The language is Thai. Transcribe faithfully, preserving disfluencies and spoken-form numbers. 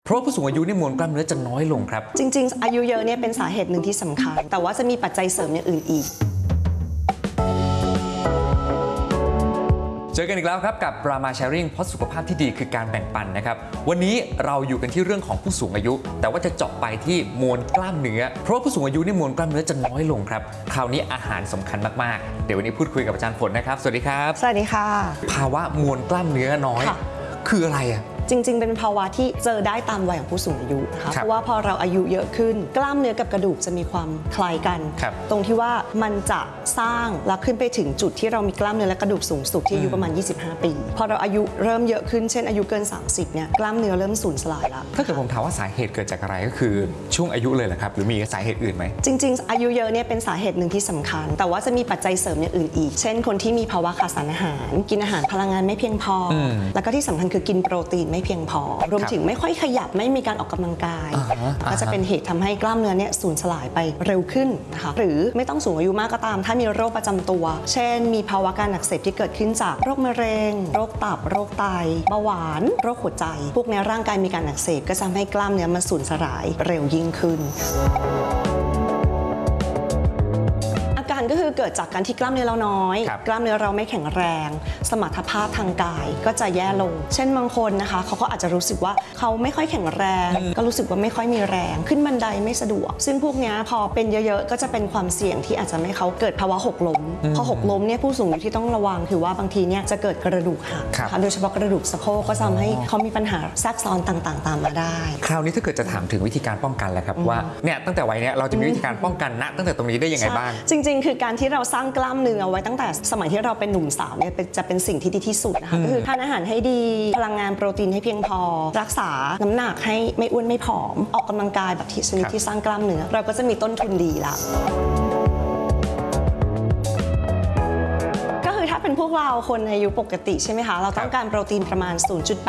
เพราะผู้สูงอายุนี่มวลกล้ามเนื้อจะน้อยลงครับจริงๆอายุเยอะเนี่ยเป็นสาเหตุหนึ่งที่สำคัญแต่ว่าจะมีปัจจัยเสริมอย่างอื่นอีกเจอกันอีกแล้วครับกับรามาแชร์ริ่งเพราะสุขภาพที่ดีคือการแบ่งปันนะครับวันนี้เราอยู่กันที่เรื่องของผู้สูงอายุแต่ว่าจะเจาะไปที่มวลกล้ามเนื้อเพราะผู้สูงอายุนี่มวลกล้ามเนื้อจะน้อยลงครับคราวนี้อาหารสำคัญมากๆเดี๋ยววันนี้พูดคุยกับอาจารย์ฝนนะครับสวัสดีครับสวัสดีค่ะภาวะมวลกล้ามเนื้อน้อยคืออะไรอะจริงๆเป็นภาวะที่เจอได้ตามวัยของผู้สูงอายุนะคะเพราะว่าพอเราอายุเยอะขึ้นกล้ามเนื้อกับกระดูกจะมีความคล้ายกันตรงที่ว่ามันจะสร้างและขึ้นไปถึงจุดที่เรามีกล้ามเนื้อและกระดูกสูงสุดที่อายุประมาณยี่สิบห้าปีพอเราอายุเริ่มเยอะขึ้นเช่นอายุเกินสามสิบเนี่ยกล้ามเนื้อเริ่มสูญสลายแล้วถ้าเกิดผมถามว่าสาเหตุเกิดจากอะไรก็คือช่วงอายุเลยแหละครับหรือมีสาเหตุอื่นไหมจริงๆอายุเยอะเนี่ยเป็นสาเหตุหนึ่งที่สำคัญแต่ว่าจะมีปัจจัยเสริมอย่างอื่นอีกเช่นคนที่มีภาวะขาดสารอาหารกินอาหารพลังงานไม่เพียงพอแล้วก็ที่สำคัญคือกินโปรตีนไม่เพียงพอรวมถึงไม่ค่อยขยับไม่มีการออกกำลังกายก็จะเป็นเหตุทำให้กล้ามเนื้อเนี่ยสูญสลายไปเร็วขึ้นนะคะหรือไม่ต้องสูงอายุมากก็ตามถ้ามีโรคประจำตัวเช่นมีภาวะการอักเสบที่เกิดขึ้นจากโรคมะเร็งโรคตับโรคไตเบาหวานโรคหัวใจพวกนี้ร่างกายมีการอักเสบก็จะทำให้กล้ามเนื้อมันสูญสลายเร็วยิ่งขึ้นก็คือเกิดจากการที่กล้ามเนื้อเราน้อยกล้ามเนื้อเราไม่แข็งแรงสมรรถภาพทางกายก็จะแย่ลงเช่นบางคนนะคะเขาก็อาจจะรู้สึกว่าเขาไม่ค่อยแข็งแรงก็รู้สึกว่าไม่ค่อยมีแรงขึ้นบันไดไม่สะดวกซึ่งพวกนี้พอเป็นเยอะๆก็จะเป็นความเสี่ยงที่อาจจะไม่เขาเกิดภาวะหกล้มพอหกล้มเนี่ยผู้สูงอายุที่ต้องระวังคือว่าบางทีเนี่ยจะเกิดกระดูกหักโดยเฉพาะกระดูกสะโพกก็ทำให้เขามีปัญหาแทรกซ้อนต่างๆตามมาได้คราวนี้ถ้าเกิดจะถามถึงวิธีการป้องกันแล้วครับว่าเนี่ยตั้งแต่วัยนี้เราจะมีวิธีการป้องกันณตั้งแต่ตรงนี้ได้ยังไงบ้างจริงๆคือการที่เราสร้างกล้ามเนื้อไว้ตั้งแต่สมัยที่เราเป็นหนุ่มสาวเนี่ยจะเป็นสิ่งที่ดีที่สุดนะคะก็คือทานอาหารให้ดีพลังงานโปรตีนให้เพียงพอรักษาน้ำหนักให้ไม่อ้วนไม่ผอมออกกำลังกายแบบที่ชนิดที่สร้างกล้ามเนื้อเราก็จะมีต้นทุนดีละก็คือถ้าเป็นพวกเราคนอายุปกติใช่ไหมคะเราต้องการโปรตีนประมาณ ศูนย์จุดแป